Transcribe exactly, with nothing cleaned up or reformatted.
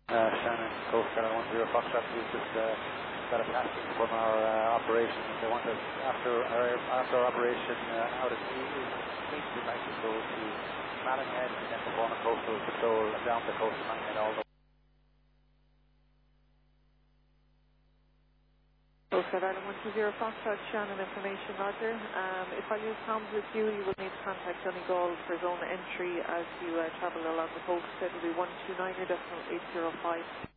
Uh, Shannon, Coast Guard one zero Foxtrot, we've just uh, got a tasking from our uh, operations. They want us, after our, after our operation uh, out at sea, we'd like to go to Mallinghead and then perform a coastal patrol down the coast of Mallinghead all the way. Coast Guard Ireland one two zero Foxtrot, Shannon information, Roger. Um, if I use comms with you, you will need to contact Donegal for zone entry as you uh, travel along the coast. It will be one two nine, your decimal eight zero five.